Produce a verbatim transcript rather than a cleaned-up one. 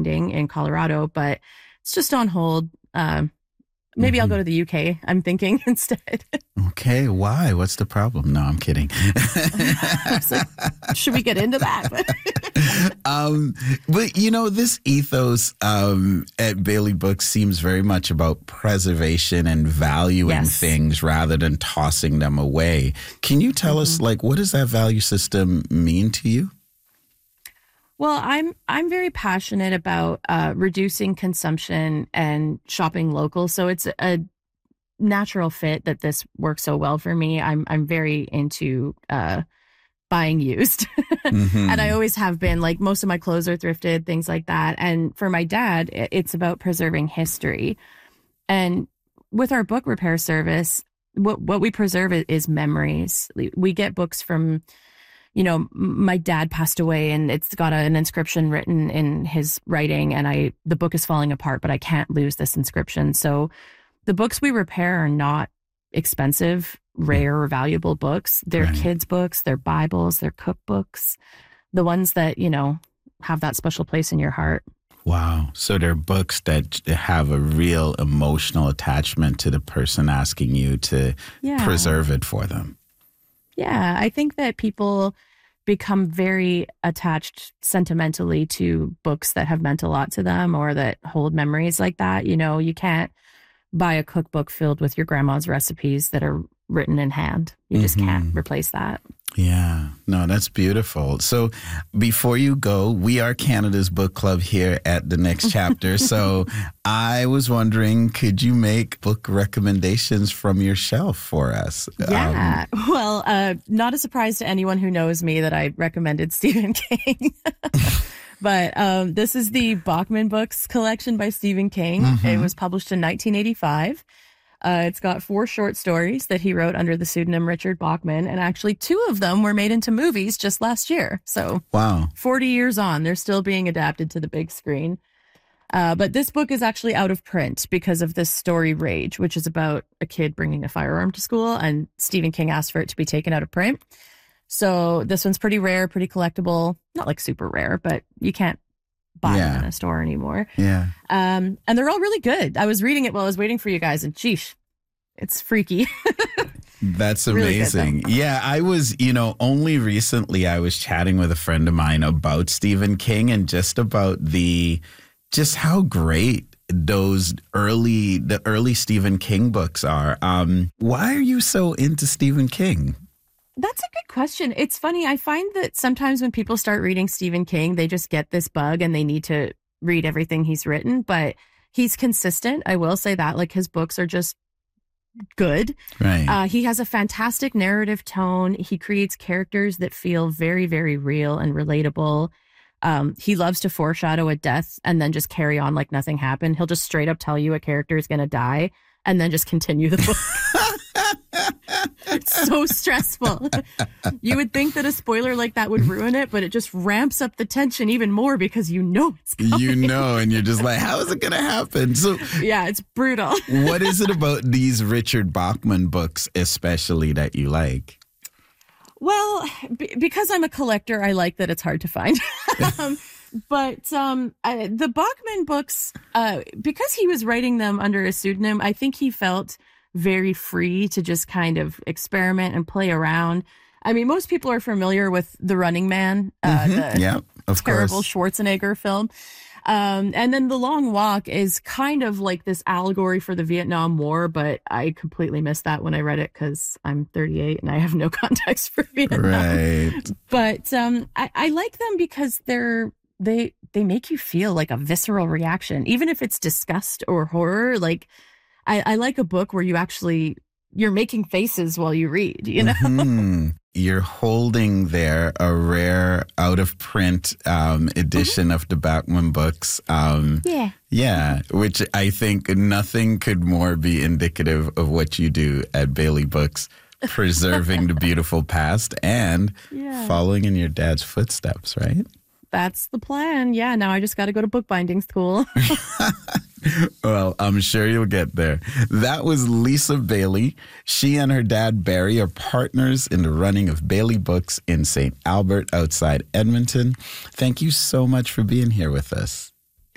bookbinding in Colorado, but it's just on hold. Um, maybe mm-hmm. I'll go to the U K, I'm thinking, instead. Okay, why? What's the problem? No, I'm kidding. Like, should we get into that? um, but, you know, this ethos um, at Bailey Books seems very much about preservation and valuing yes. things rather than tossing them away. Can you tell mm-hmm. us, like, what does that value system mean to you? Well, I'm I'm very passionate about uh, reducing consumption and shopping local. So it's a natural fit that this works so well for me. I'm I'm very into uh, buying used, mm-hmm. and I always have been. Like, most of my clothes are thrifted, things like that. And for my dad, it's about preserving history. And with our book repair service, what what we preserve is memories. We get books from, you know, my dad passed away and it's got a, an inscription written in his writing, and I the book is falling apart, but I can't lose this inscription. So the books we repair are not expensive, rare, or valuable books. They're right. kids' books, they're Bibles, they're cookbooks, the ones that, you know, have that special place in your heart. Wow. So they're books that have a real emotional attachment to the person asking you to yeah. preserve it for them. Yeah, I think that people become very attached sentimentally to books that have meant a lot to them or that hold memories like that. You know, you can't buy a cookbook filled with your grandma's recipes that are written in hand. You just mm-hmm. can't replace that. Yeah, no, that's beautiful. So before you go, we are Canada's book club here at The Next Chapter. So I was wondering, could you make book recommendations from your shelf for us? Yeah, um, well, uh, not a surprise to anyone who knows me that I recommended Stephen King. But um, this is the Bachman Books collection by Stephen King. Mm-hmm. It was published in nineteen eighty-five. Uh, it's got four short stories that he wrote under the pseudonym Richard Bachman, and actually two of them were made into movies just last year. So wow, forty years on, they're still being adapted to the big screen. Uh, but this book is actually out of print because of this story Rage, which is about a kid bringing a firearm to school, and Stephen King asked for it to be taken out of print. So this one's pretty rare, pretty collectible. Not like super rare, but you can't buy yeah. them in a store anymore. Yeah. Um, and they're all really good. I was reading it while I was waiting for you guys, and sheesh, it's freaky. That's amazing. Really good, yeah, I was, you know, only recently I was chatting with a friend of mine about Stephen King and just about the, just how great those early, the early Stephen King books are. Um, why are you so into Stephen King? That's a good question. It's funny. I find that sometimes when people start reading Stephen King, they just get this bug and they need to read everything he's written. But he's consistent. I will say that. Like, his books are just good. Right. Uh, he has a fantastic narrative tone. He creates characters that feel very, very real and relatable. Um, he loves to foreshadow a death and then just carry on like nothing happened. He'll just straight up tell you a character is going to die and then just continue the book. It's so stressful. You would think that a spoiler like that would ruin it, but it just ramps up the tension even more because you know it's coming. You know, and you're just like, how is it going to happen? So yeah, it's brutal. What is it about these Richard Bachman books especially that you like? Well, b- because I'm a collector, I like that it's hard to find. um, but um, I, the Bachman books, uh, because he was writing them under a pseudonym, I think he felt very free to just kind of experiment and play around. I mean, most people are familiar with The Running Man, uh, mm-hmm. the yeah, of terrible course. Schwarzenegger film. Um, and then The Long Walk is kind of like this allegory for the Vietnam War, but I completely missed that when I read it because I'm thirty-eight and I have no context for Vietnam. Right. But um, I, I like them because they're they they make you feel like a visceral reaction, even if it's disgust or horror. Like, I, I like a book where you actually, you're making faces while you read, you know? Mm-hmm. You're holding there a rare out of print um, edition mm-hmm. of the Bachman books. Um, yeah. Yeah, which I think nothing could more be indicative of what you do at Bailey Books, preserving the beautiful past and yeah. following in your dad's footsteps, right? That's the plan. Yeah, now I just got to go to bookbinding school. Well, I'm sure you'll get there. That was Lisa Bailey. She and her dad, Barry, are partners in the running of Bailey Books in Saint Albert outside Edmonton. Thank you so much for being here with us.